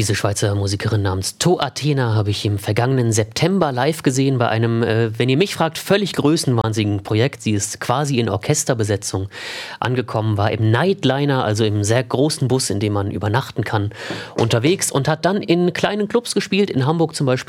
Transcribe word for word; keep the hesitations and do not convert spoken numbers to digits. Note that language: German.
Diese Schweizer Musikerin namens To Athena habe ich im vergangenen September live gesehen bei einem, äh, wenn ihr mich fragt, völlig größenwahnsinnigen Projekt. Sie ist quasi in Orchesterbesetzung angekommen, war im Nightliner, also im sehr großen Bus, in dem man übernachten kann, unterwegs und hat dann in kleinen Clubs gespielt, in Hamburg zum Beispiel